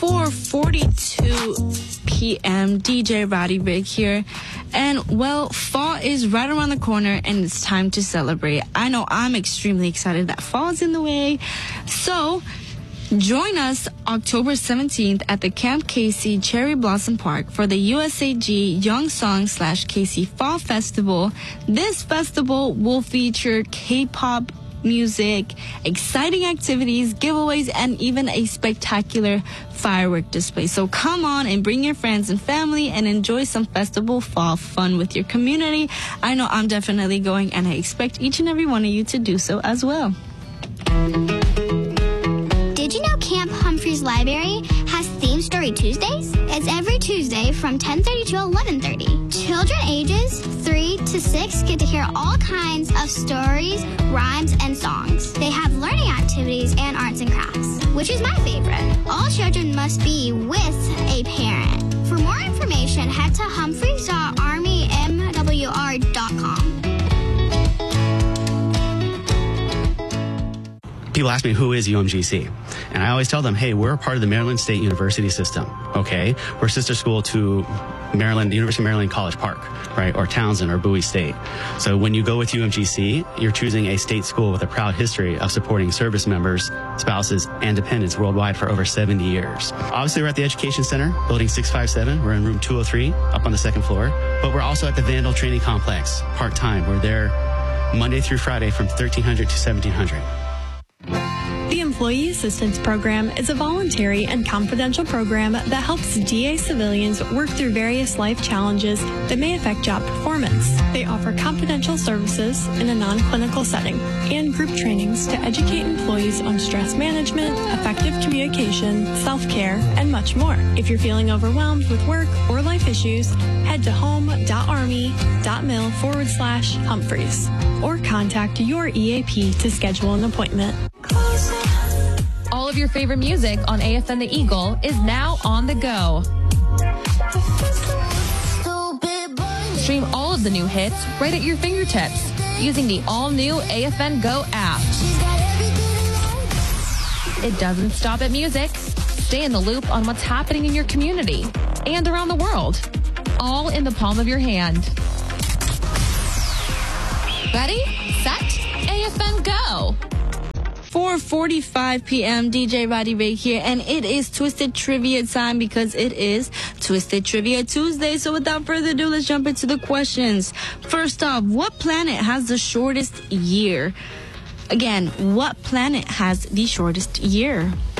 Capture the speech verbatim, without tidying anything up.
four forty-two p.m. D J Roddy Big here. And, well, fall is right around the corner, and it's time to celebrate. I know I'm extremely excited that fall's in the way. So, join us October seventeenth at the Camp Casey Cherry Blossom Park for the U S A G Young Song slash Casey Fall Festival. This festival will feature K-pop music, exciting activities, giveaways, and even a spectacular firework display. So come on and bring your friends and family and enjoy some festival fall fun with your community. I know I'm definitely going, and I expect each and every one of you to do so as well. Did you know Camp Humphreys Library has Theme Story Tuesdays? It's every Tuesday from ten thirty to eleven thirty. Children ages three to six get to hear all kinds of stories, rhymes, and songs. They have learning activities and arts and crafts, which is my favorite. All children must be with a parent. For more information, head to humphreys dot army m w r dot com. People ask me, who is U M G C? And I always tell them, hey, we're a part of the Maryland State University system, okay? We're a sister school to Maryland, the University of Maryland College Park, right? Or Townsend or Bowie State. So when you go with U M G C, you're choosing a state school with a proud history of supporting service members, spouses, and dependents worldwide for over seventy years. Obviously, we're at the Education Center, building six five seven. We're in room two oh three, up on the second floor. But we're also at the Vandal Training Complex, part-time. We're there Monday through Friday from thirteen hundred to seventeen hundred. The Employee Assistance Program is a voluntary and confidential program that helps D A civilians work through various life challenges that may affect job performance. They offer confidential services in a non-clinical setting and group trainings to educate employees on stress management, effective communication, self-care, and much more. If you're feeling overwhelmed with work or life issues, head to home.army.mil forward slash Humphreys or contact your E A P to schedule an appointment. All of your favorite music on A F N The Eagle is now on the go. Stream all of the new hits right at your fingertips using the all-new A F N Go app. It doesn't stop at music. Stay in the loop on what's happening in your community and around the world, all in the palm of your hand. Ready, set, A F N Go! four forty-five p.m. D J Roddy Ray here, and it is Twisted Trivia time because it is Twisted Trivia Tuesday. So without further ado, let's jump into the questions. First off, what planet has the shortest year? Again, what planet has the shortest year?